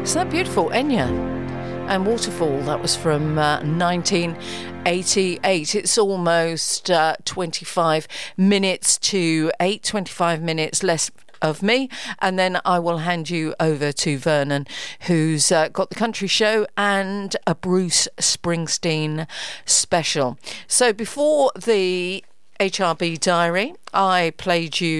Isn't that beautiful? Enya and Waterfall. That was from 1988. It's almost 25 minutes to 8, 25 minutes less of me, and then I will hand you over to Vernon, who's got the country show and a Bruce Springsteen special. So before the HRB diary, I played you